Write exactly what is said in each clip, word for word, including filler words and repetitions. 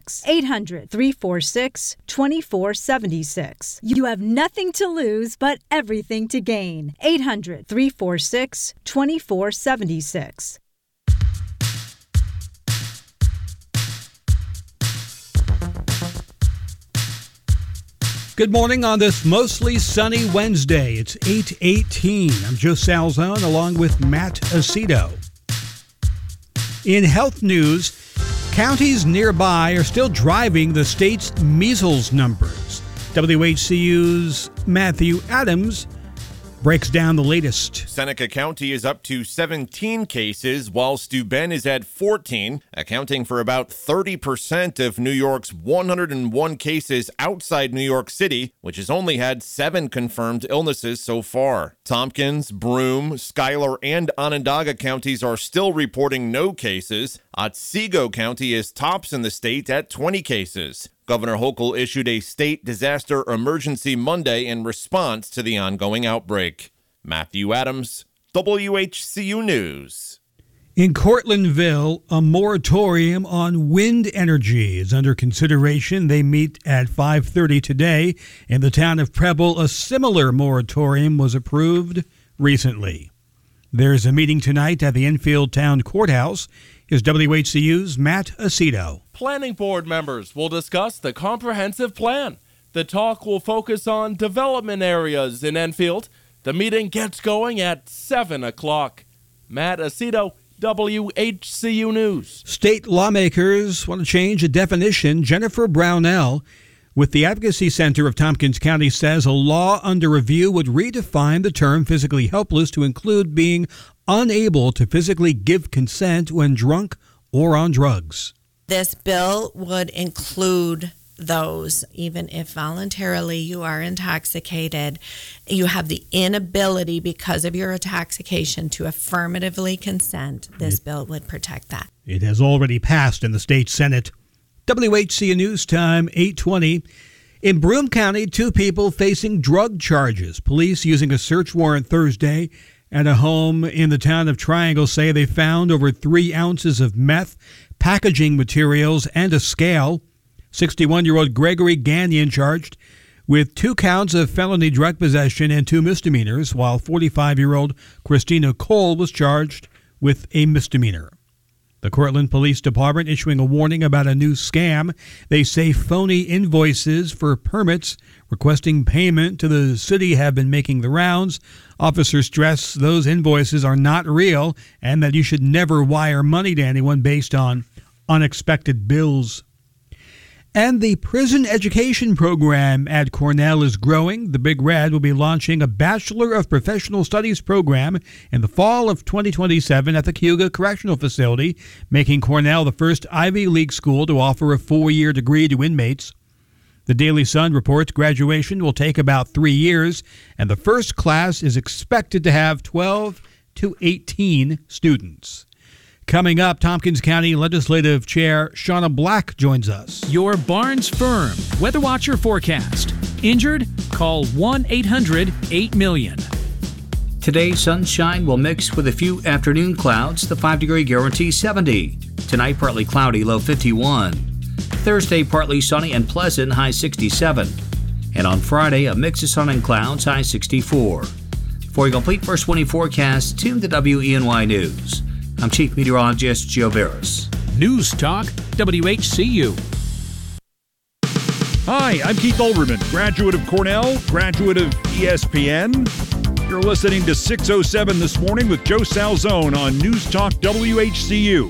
six. eight hundred, three four six, two four seven six. You have nothing to lose but everything to gain. eight hundred, three four six, two four seven six. Good morning on this mostly sunny Wednesday. It's eight eighteen. I'm Joe Salzone along with Matt Aceto. In health news, counties nearby are still driving the state's measles numbers. W H C U's Matthew Adams breaks down the latest. Seneca County is up to seventeen cases, while Steuben is at fourteen, accounting for about thirty percent of New York's one hundred one cases outside New York City, which has only had seven confirmed illnesses so far. Tompkins, Broome, Schuyler, and Onondaga counties are still reporting no cases. Otsego County is tops in the state at twenty cases. Governor Hochul issued a state disaster emergency Monday in response to the ongoing outbreak. Matthew Adams, W H C U News. In Cortlandville, a moratorium on wind energy is under consideration. They meet at five thirty today. In the town of Preble, a similar moratorium was approved recently. There's a meeting tonight at the Enfield Town Courthouse. Here's W H C U's Matt Aceto. Planning board members will discuss the comprehensive plan. The talk will focus on development areas in Enfield. The meeting gets going at seven o'clock. Matt Aceto, W H C U News. State lawmakers want to change a definition. Jennifer Brownell with the Advocacy Center of Tompkins County says a law under review would redefine the term physically helpless to include being unable to physically give consent when drunk or on drugs. This bill would include those, even if voluntarily you are intoxicated, you have the inability because of your intoxication to affirmatively consent. This it, bill would protect that. It has already passed in the state Senate. W H C U News Time, eight twenty. In Broome County, two people facing drug charges. Police using a search warrant Thursday at a home in the town of Triangle say they found over three ounces of meth, packaging materials, and a scale. sixty-one-year-old Gregory Gagnon charged with two counts of felony drug possession and two misdemeanors, while forty-five-year-old Christina Cole was charged with a misdemeanor. The Cortland Police Department issuing a warning about a new scam. They say phony invoices for permits requesting payment to the city have been making the rounds. Officers stress those invoices are not real and that you should never wire money to anyone based on unexpected bills. And the prison education program at Cornell is growing. The Big Red will be launching a Bachelor of Professional Studies program in the fall of twenty twenty-seven at the Cayuga Correctional Facility, making Cornell the first Ivy League school to offer a four-year degree to inmates. The Daily Sun reports graduation will take about three years, and the first class is expected to have twelve to eighteen students. Coming up, Tompkins County Legislative Chair Shauna Black joins us. Your Barnes Firm Weather Watcher forecast. Injured? Call one eight hundred eight million. Today, sunshine will mix with a few afternoon clouds. The five-degree guarantee seventy. Tonight, partly cloudy, low fifty-one. Thursday, partly sunny and pleasant, high sixty-seven. And on Friday, a mix of sun and clouds, high sixty-four. For a complete first twenty forecast, tune to W E N Y News. I'm Chief Meteorologist Joe Veras. News Talk, W H C U. Hi, I'm Keith Olbermann, graduate of Cornell, graduate of E S P N. You're listening to six oh seven This Morning with Joe Salzone on News Talk W H C U.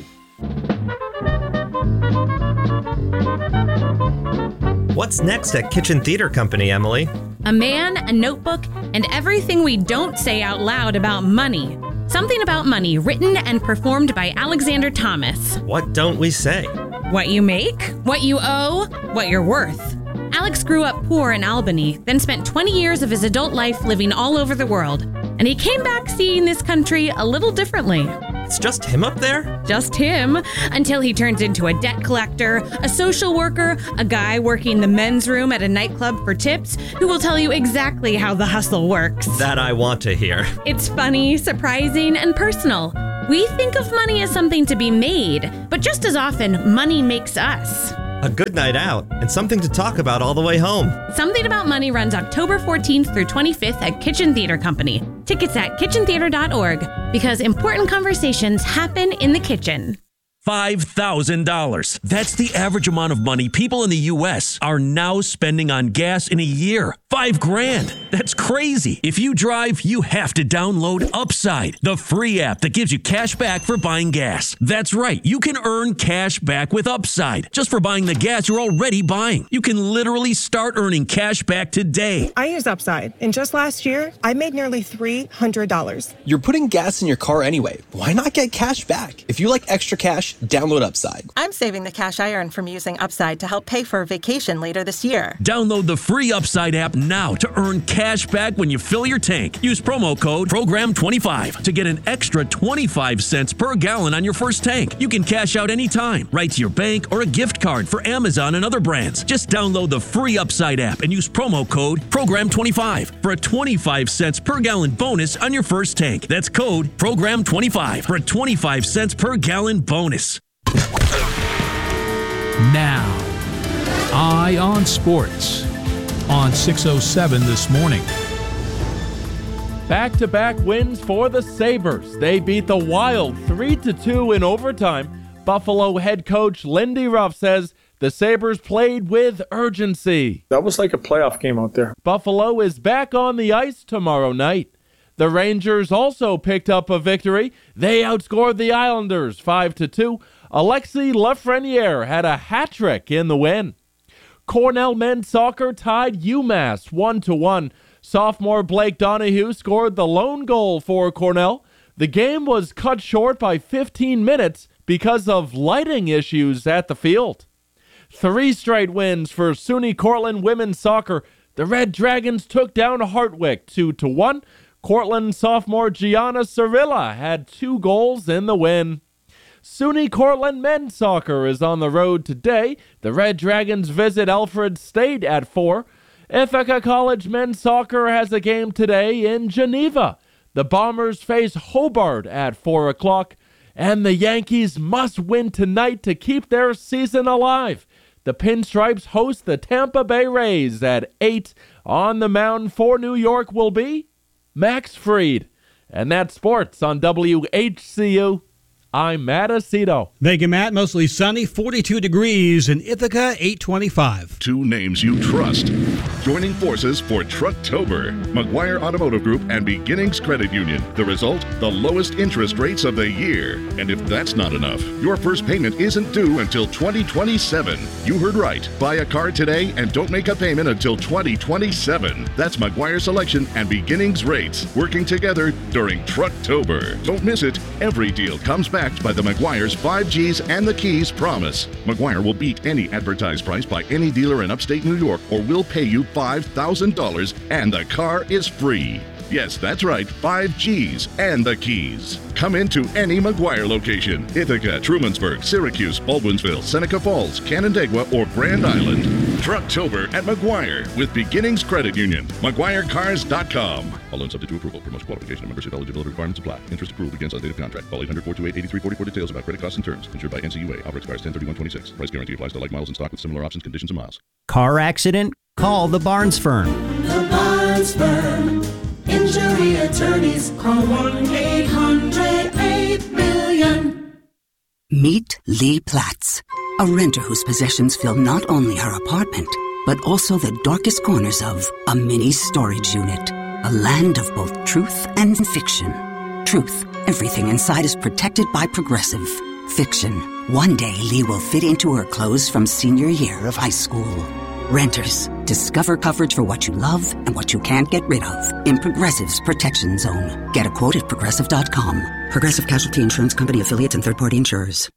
What's next at Kitchen Theater Company, Emily? A man, a notebook, and everything we don't say out loud about money. Something About Money, written and performed by Alexander Thomas. What don't we say? What you make, what you owe, what you're worth. Alex grew up poor in Albany, then spent twenty years of his adult life living all over the world. And he came back seeing this country a little differently. It's just him up there? Just him, until he turns into a debt collector, a social worker, a guy working the men's room at a nightclub for tips, who will tell you exactly how the hustle works. That I want to hear. It's funny, surprising, and personal. We think of money as something to be made, but just as often, money makes us. A good night out, and something to talk about all the way home. Something About Money runs October fourteenth through twenty-fifth at Kitchen Theater Company. Tickets at kitchen theater dot org, because important conversations happen in the kitchen. five thousand dollars. That's the average amount of money people in the U S are now spending on gas in a year. Five grand. That's crazy. If you drive, you have to download Upside, the free app that gives you cash back for buying gas. That's right. You can earn cash back with Upside just for buying the gas you're already buying. You can literally start earning cash back today. I use Upside, and just last year, I made nearly three hundred dollars. You're putting gas in your car anyway. Why not get cash back? If you like extra cash, download Upside. I'm saving the cash I earn from using Upside to help pay for a vacation later this year. Download the free Upside app now to earn cash back when you fill your tank. Use promo code program twenty-five to get an extra twenty-five cents per gallon on your first tank. You can cash out anytime, right to your bank or a gift card for Amazon and other brands. Just download the free Upside app and use promo code program twenty-five for a twenty-five cents per gallon bonus on your first tank. That's code program twenty-five for a twenty-five cents per gallon bonus. Now, Eye on Sports on six oh seven this morning. Back-to-back wins for the Sabres. They beat the Wild three to two in overtime. Buffalo head coach Lindy Ruff says the Sabres played with urgency. That was like a playoff game out there. Buffalo is back on the ice tomorrow night. The Rangers also picked up a victory. They outscored the Islanders five to two. Alexis Lafreniere had a hat trick in the win. Cornell men's soccer tied UMass one to one. Sophomore Blake Donahue scored the lone goal for Cornell. The game was cut short by fifteen minutes because of lighting issues at the field. Three straight wins for SUNY Cortland women's soccer. The Red Dragons took down Hartwick two to one. Cortland sophomore Gianna Cervilla had two goals in the win. SUNY Cortland men's soccer is on the road today. The Red Dragons visit Alfred State at four. Ithaca College men's soccer has a game today in Geneva. The Bombers face Hobart at four o'clock. And the Yankees must win tonight to keep their season alive. The Pinstripes host the Tampa Bay Rays at eight. On the mound for New York will be Max Fried. And that's sports on W H C U. I'm Matt Aceto. Thank you, Matt. Mostly sunny, forty-two degrees in Ithaca, eight twenty-five. Two names you trust. Joining forces for Trucktober. McGuire Automotive Group and Beginnings Credit Union. The result? The lowest interest rates of the year. And if that's not enough, your first payment isn't due until twenty twenty-seven. You heard right. Buy a car today and don't make a payment until twenty twenty-seven. That's McGuire Selection and Beginnings Rates. Working together during Trucktober. Don't miss it. Every deal comes back by the McGuire's five G's and the Keys promise. McGuire will beat any advertised price by any dealer in upstate New York or will pay you five thousand dollars and the car is free. Yes, that's right, five G's and the Keys. Come into any McGuire location. Ithaca, Trumansburg, Syracuse, Baldwinsville, Seneca Falls, Canandaigua, or Grand Island. Trucktober at McGuire with Beginnings Credit Union. McGuire Cars dot com. All loans subject to approval. Promotion qualification and membership eligibility requirements apply. Interest approval begins on date of contract. Call eight hundred, four two eight, eight three four zero for details about credit costs and terms. Insured by N C U A. Offer expires ten thirty-one twenty-six. Price guarantee applies to like miles in stock with similar options, conditions, and miles. Car accident? Call the Barnes Firm. The Barnes Firm. Injury attorneys. Call one eight hundred eight million. Meet Lee Platz, a renter whose possessions fill not only her apartment, but also the darkest corners of a mini storage unit. A land of both truth and fiction. Truth, everything inside is protected by Progressive. Fiction, one day Lee will fit into her clothes from senior year of high school. Renters, discover coverage for what you love and what you can't get rid of in Progressive's Protection Zone. Get a quote at Progressive dot com. Progressive Casualty Insurance Company affiliates and third-party insurers.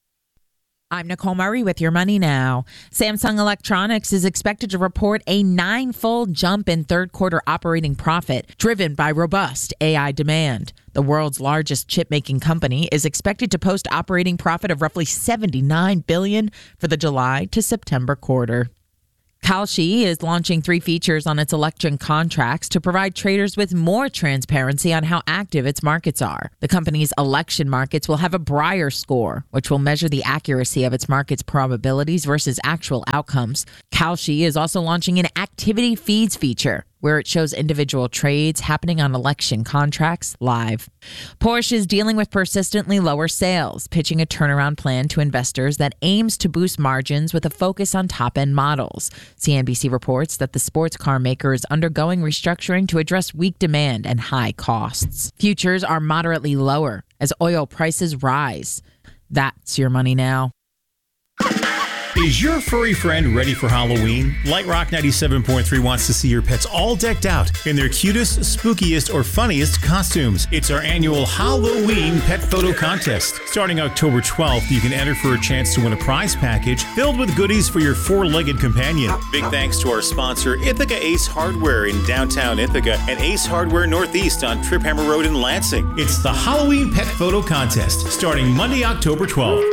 I'm Nicole Murray with Your Money Now. Samsung Electronics is expected to report a nine-fold jump in third-quarter operating profit, driven by robust A I demand. The world's largest chip-making company is expected to post operating profit of roughly seventy-nine billion dollars for the July to September quarter. Kalshi is launching three features on its election contracts to provide traders with more transparency on how active its markets are. The company's election markets will have a Breyer score, which will measure the accuracy of its market's probabilities versus actual outcomes. Kalshi is also launching an activity feeds feature, where it shows individual trades happening on election contracts live. Porsche is dealing with persistently lower sales, pitching a turnaround plan to investors that aims to boost margins with a focus on top-end models. C N B C reports that the sports car maker is undergoing restructuring to address weak demand and high costs. Futures are moderately lower as oil prices rise. That's your money now. Is your furry friend ready for Halloween? Light Rock ninety-seven point three wants to see your pets all decked out in their cutest, spookiest, or funniest costumes. It's our annual Halloween Pet Photo Contest. Starting October twelfth, you can enter for a chance to win a prize package filled with goodies for your four-legged companion. Big thanks to our sponsor, Ithaca Ace Hardware in downtown Ithaca and Ace Hardware Northeast on Trip Hammer Road in Lansing. It's the Halloween Pet Photo Contest, starting Monday, October twelfth.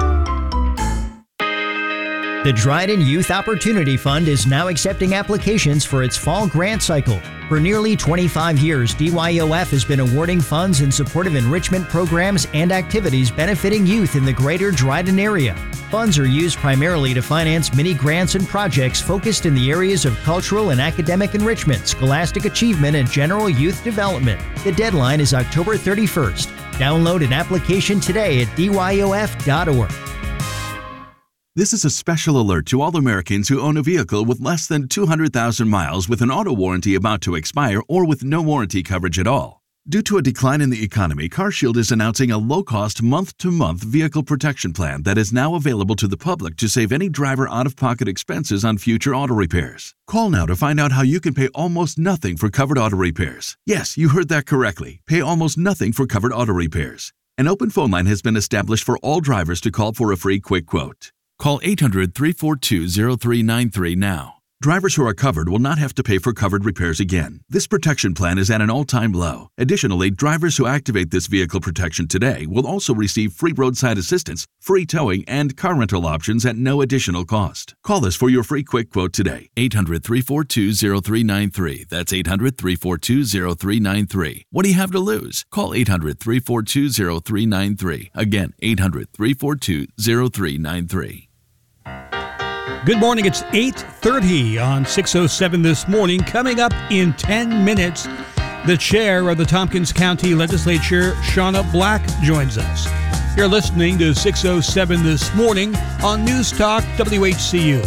The Dryden Youth Opportunity Fund is now accepting applications for its fall grant cycle. For nearly twenty-five years, D Y O F has been awarding funds in support of enrichment programs and activities benefiting youth in the greater Dryden area. Funds are used primarily to finance many grants and projects focused in the areas of cultural and academic enrichment, scholastic achievement, and general youth development. The deadline is October thirty-first. Download an application today at D Y O F dot org. This is a special alert to all Americans who own a vehicle with less than two hundred thousand miles with an auto warranty about to expire or with no warranty coverage at all. Due to a decline in the economy, CarShield is announcing a low-cost month-to-month vehicle protection plan that is now available to the public to save any driver out-of-pocket expenses on future auto repairs. Call now to find out how you can pay almost nothing for covered auto repairs. Yes, you heard that correctly. Pay almost nothing for covered auto repairs. An open phone line has been established for all drivers to call for a free quick quote. Call eight hundred, three four two, zero three nine three now. Drivers who are covered will not have to pay for covered repairs again. This protection plan is at an all-time low. Additionally, drivers who activate this vehicle protection today will also receive free roadside assistance, free towing, and car rental options at no additional cost. Call us for your free quick quote today. eight hundred, three four two, zero three nine three. That's eight hundred, three four two, zero three nine three. What do you have to lose? Call eight hundred, three four two, zero three nine three. Again, eight hundred, three four two, zero three nine three. Good morning. It's eight thirty on six oh seven this morning. Coming up in ten minutes, the chair of the Tompkins County Legislature, Shauna Black, joins us. You're listening to six oh seven this morning on News Talk W H C U.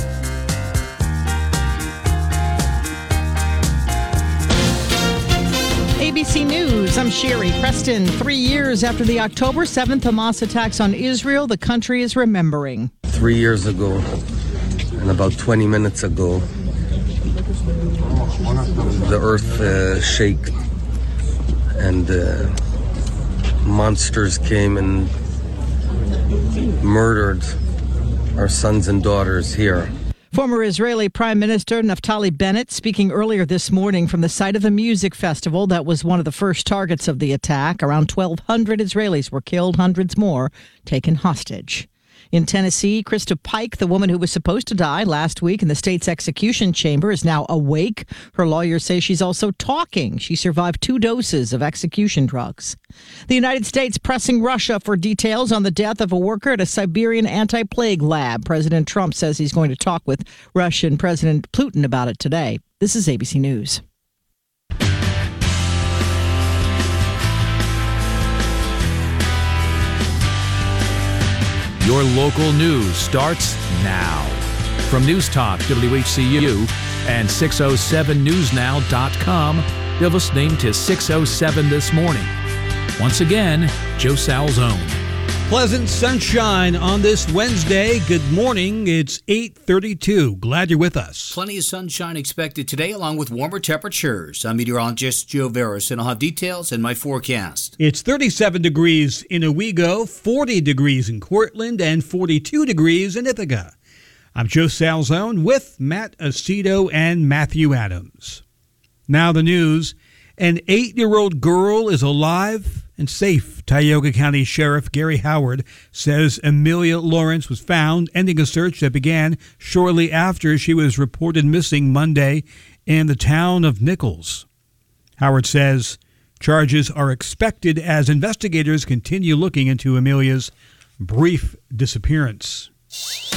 A B C News, I'm Sherry Preston. Three years after the October seventh Hamas attacks on Israel, the country is remembering. Three years ago, and about twenty minutes ago, the earth uh, shook, and uh, monsters came and murdered our sons and daughters here. Former Israeli Prime Minister Naftali Bennett speaking earlier this morning from the site of the music festival that was one of the first targets of the attack. Around twelve hundred Israelis were killed, hundreds more taken hostage. In Tennessee, Krista Pike, the woman who was supposed to die last week in the state's execution chamber, is now awake. Her lawyers say she's also talking. She survived two doses of execution drugs. The United States pressing Russia for details on the death of a worker at a Siberian anti-plague lab. President Trump says he's going to talk with Russian President Putin about it today. This is A B C News. Your local news starts now. From News Talk W H C U and six oh seven news now dot com, you're listening to six oh seven This Morning. Once again, Joe Salzone. Pleasant sunshine on this Wednesday. Good morning. It's eight thirty-two. Glad you're with us. Plenty of sunshine expected today, along with warmer temperatures. I'm meteorologist Joe Veras, and I'll have details in my forecast. It's thirty-seven degrees in Owego, forty degrees in Cortland, and forty-two degrees in Ithaca. I'm Joe Salzone with Matt Aceto and Matthew Adams. Now the news. An eight-year-old girl is alive and safe. Tioga County Sheriff Gary Howard says Amelia Lawrence was found, ending a search that began shortly after she was reported missing Monday in the town of Nichols. Howard says charges are expected as investigators continue looking into Amelia's brief disappearance.